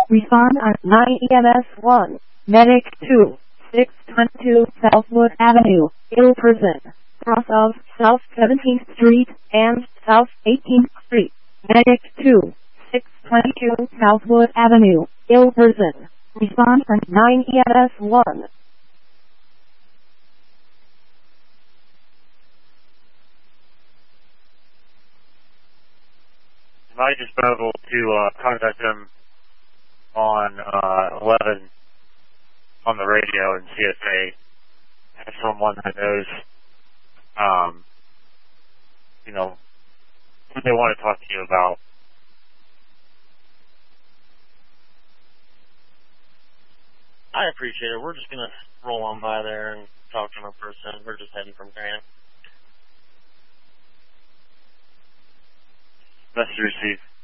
Respond on 9 EMS 1. Medic 2. 622 Southwood Avenue, ill person. Cross of South 17th Street and South 18th Street. Medic 2. 622 Southwood Avenue, ill person. Respond on 9 EMS 1. I just been able to contact them on 11 on the radio and see if they have someone that knows, what they want to talk to you about. I appreciate it. We're just going to roll on by there and talk to them in person. We're just heading from Grant. Message received.